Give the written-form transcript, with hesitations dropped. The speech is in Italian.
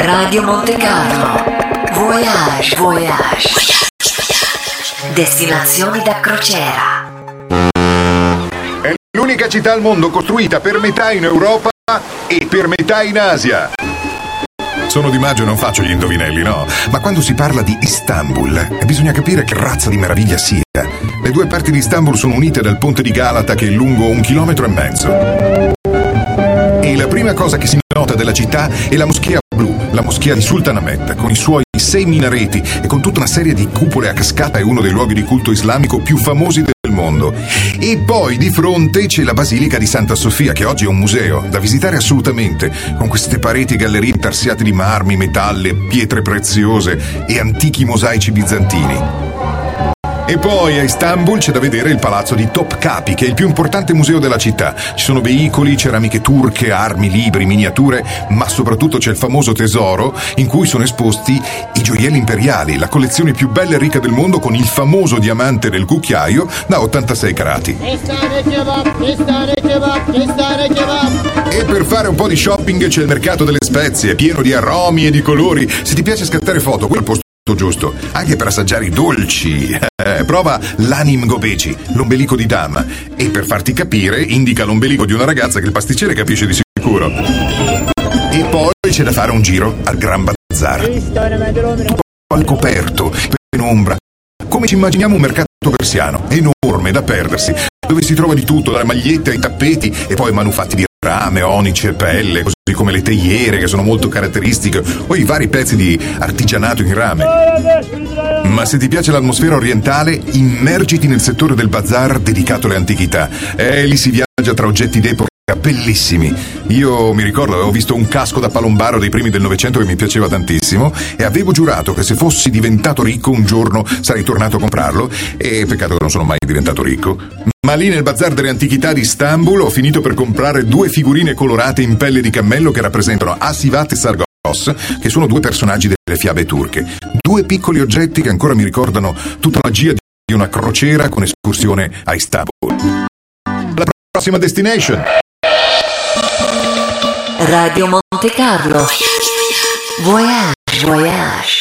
Radio Monte Carlo. Voyage, voyage. Destinazioni da crociera. È l'unica città al mondo costruita per metà in Europa e per metà in Asia. Sono di maggio e non faccio gli indovinelli, no? Ma quando si parla di Istanbul, bisogna capire che razza di meraviglia sia. Le due parti di Istanbul sono unite dal ponte di Galata che è lungo 1,5 chilometri. E la prima cosa che si nota della città è la moschea blu, la moschea di Sultanahmet, con i suoi 6 minareti e con tutta una serie di cupole a cascata, è uno dei luoghi di culto islamico più famosi del mondo. E poi di fronte c'è la Basilica di Santa Sofia, che oggi è un museo, da visitare assolutamente, con queste pareti e gallerie intarsiate di marmi, metalli, pietre preziose e antichi mosaici bizantini. E poi a Istanbul c'è da vedere il palazzo di Topkapi, che è il più importante museo della città. Ci sono veicoli, ceramiche turche, armi, libri, miniature, ma soprattutto c'è il famoso tesoro in cui sono esposti i gioielli imperiali, la collezione più bella e ricca del mondo, con il famoso diamante del cucchiaio da 86 carati. E per fare un po' di shopping c'è il mercato delle spezie, pieno di aromi e di colori. Se ti piace scattare foto, quel posto giusto, anche per assaggiare i dolci. Prova l'Anim Gobeci, l'ombelico di dama, e per farti capire indica l'ombelico di una ragazza che il pasticcere capisce di sicuro. E poi c'è da fare un giro al Gran Bazar, al coperto, penombra, come ci immaginiamo un mercato persiano, enorme da perdersi, dove si trova di tutto, dalle magliette ai tappeti, e poi manufatti di rame, onice e pelle, così come le teiere, che sono molto caratteristiche, o i vari pezzi di artigianato in rame. Ma se ti piace l'atmosfera orientale, immergiti nel settore del bazar dedicato alle antichità. Lì si viaggia tra oggetti d'epoca bellissimi. Io mi ricordo, avevo visto un casco da palombaro dei primi del Novecento che mi piaceva tantissimo, e avevo giurato che se fossi diventato ricco un giorno sarei tornato a comprarlo, e peccato che non sono mai diventato ricco. Ma lì nel bazar delle antichità di Istanbul ho finito per comprare 2 figurine colorate in pelle di cammello che rappresentano Asivat e Sargos, che sono 2 personaggi delle fiabe turche. 2 piccoli oggetti che ancora mi ricordano tutta la magia di una crociera con escursione a Istanbul. La prossima destination. Radio Monte Carlo. Voyage, voyage.